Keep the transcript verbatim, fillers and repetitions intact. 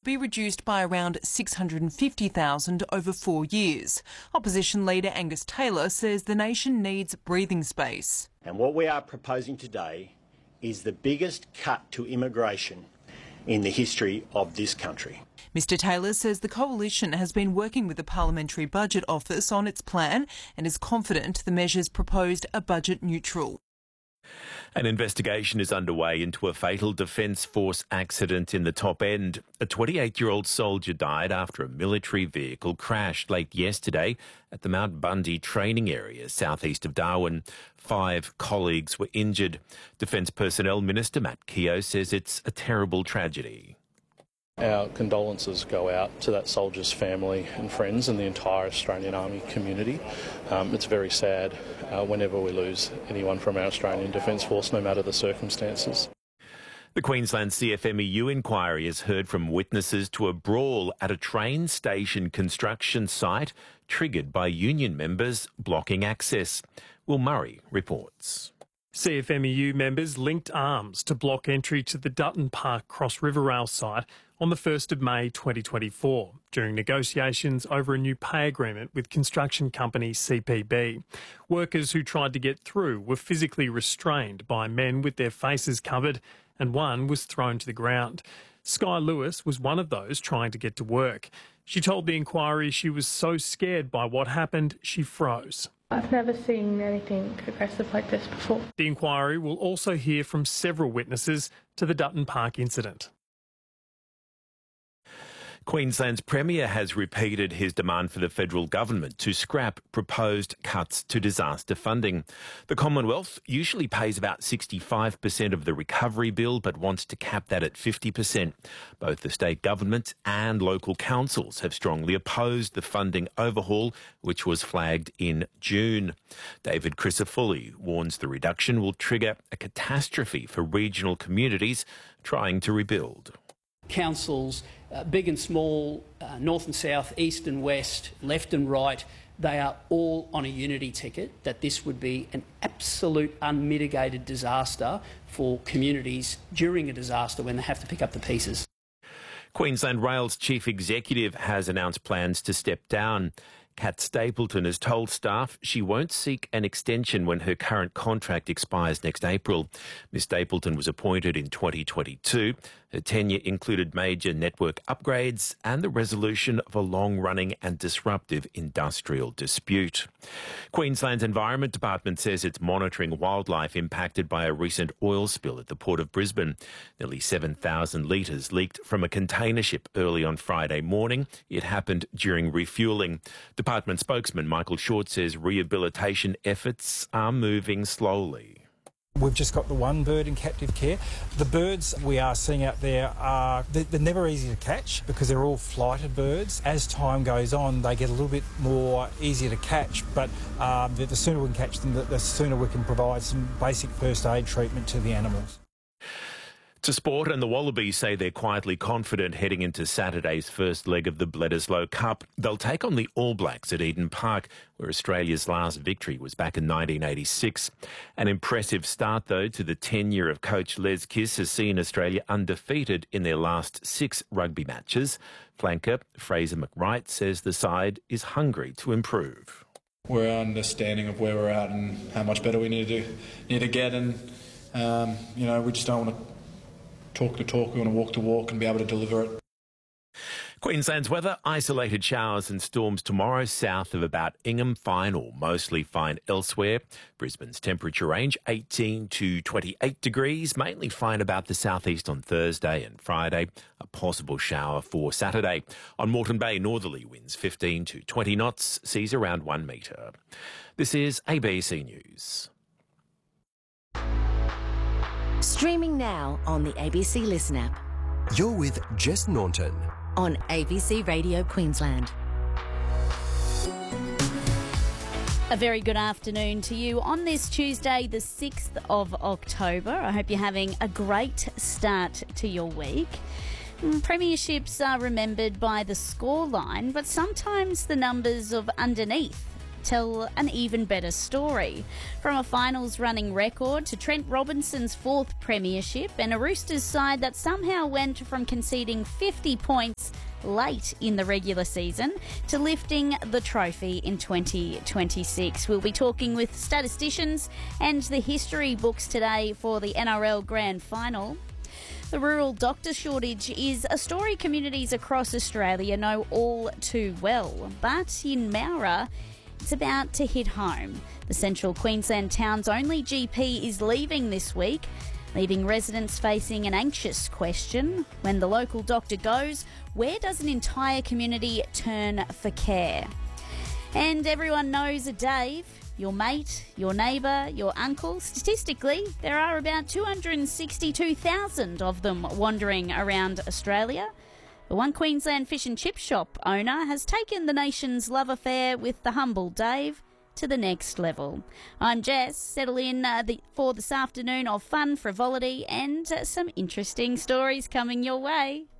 be reduced by around six hundred fifty thousand over four years. Opposition leader Angus Taylor says the nation needs breathing space. And what we are proposing today is the biggest cut to immigration in the history of this country. Mr Taylor says the coalition has been working with the Parliamentary Budget Office on its plan and is confident the measures proposed are budget neutral. An investigation is underway into a fatal Defence Force accident in the Top End. A twenty-eight-year-old soldier died after a military vehicle crashed late yesterday at the Mount Bundy training area southeast of Darwin. Five colleagues were injured. Defence Personnel Minister Matt Keogh says it's a terrible tragedy. Our condolences go out to that soldier's family and friends and the entire Australian Army community. Um, it's very sad uh, whenever we lose anyone from our Australian Defence Force, no matter the circumstances. The Queensland C F M E U inquiry has heard from witnesses to a brawl at a train station construction site triggered by union members blocking access. Will Murray reports. C F M E U members linked arms to block entry to the Dutton Park Cross River Rail site on the first of May twenty twenty-four during negotiations over a new pay agreement with construction company C P B. Workers who tried to get through were physically restrained by men with their faces covered, and one was thrown to the ground. Sky Lewis was one of those trying to get to work. She told the inquiry she was so scared by what happened, she froze. I've never seen anything aggressive like this before. The inquiry will also hear from several witnesses to the Dutton Park incident. Queensland's Premier has repeated his demand for the federal government to scrap proposed cuts to disaster funding. The Commonwealth usually pays about sixty-five percent of the recovery bill but wants to cap that at fifty percent. Both the state government and local councils have strongly opposed the funding overhaul, which was flagged in June. David Crisafulli warns the reduction will trigger a catastrophe for regional communities trying to rebuild. Councils, uh, big and small, uh, north and south, east and west, left and right, they are all on a unity ticket that this would be an absolute unmitigated disaster for communities during a disaster when they have to pick up the pieces. Queensland Rail's chief executive has announced plans to step down. Kat Stapleton has told staff she won't seek an extension when her current contract expires next April. Miz Stapleton was appointed in twenty twenty-two. Her tenure included major network upgrades and the resolution of a long-running and disruptive industrial dispute. Queensland's Environment Department says it's monitoring wildlife impacted by a recent oil spill at the Port of Brisbane. Nearly seven thousand litres leaked from a container ship early on Friday morning. It happened during refuelling. Department spokesman Michael Short says rehabilitation efforts are moving slowly. We've just got the one bird in captive care. The birds we are seeing out there are they're, they're never easy to catch because they're all flighted birds. As time goes on, they get a little bit more easier to catch, but um, the, the sooner we can catch them, the, the sooner we can provide some basic first aid treatment to the animals. To sport, and the Wallabies say they're quietly confident heading into Saturday's first leg of the Bledisloe Cup. They'll take on the All Blacks at Eden Park, where Australia's last victory was back in nineteen eighty-six. An impressive start, though, to the tenure of coach Les Kiss has seen Australia undefeated in their last six rugby matches. Flanker Fraser McWright says the side is hungry to improve. We're understanding of where we're at and how much better we need to do, need to get, and um, you know, we just don't want to talk the talk, we want to walk the walk and be able to deliver it. Queensland's weather, isolated showers and storms tomorrow south of about Ingham, fine or mostly fine elsewhere. Brisbane's temperature range eighteen to twenty-eight degrees, mainly fine about the southeast on Thursday and Friday. A possible shower for Saturday. On Moreton Bay, northerly winds fifteen to twenty knots, seas around one metre. This is A B C News. Streaming now on the A B C Listen app. You're with Jess Naunton on A B C Radio Queensland. A very good afternoon to you on this Tuesday, the sixth of October. I hope you're having a great start to your week. Premierships are remembered by the scoreline, but sometimes the numbers of underneath tell an even better story. From a finals running record to Trent Robinson's fourth premiership and a Roosters side that somehow went from conceding fifty points late in the regular season to lifting the trophy in twenty twenty-six. We'll be talking with statisticians and the history books today for the N R L Grand Final. The rural doctor shortage is a story communities across Australia know all too well, but in Mowra, it's about to hit home. The Central Queensland town's only G P is leaving this week, leaving residents facing an anxious question. When the local doctor goes, where does an entire community turn for care? And everyone knows a Dave, your mate, your neighbour, your uncle. Statistically, there are about two hundred sixty-two thousand of them wandering around Australia. The One Queensland Fish and Chip Shop owner has taken the nation's love affair with the humble Dave to the next level. I'm Jess. Settle in uh, the, for this afternoon of fun, frivolity and uh, some interesting stories coming your way.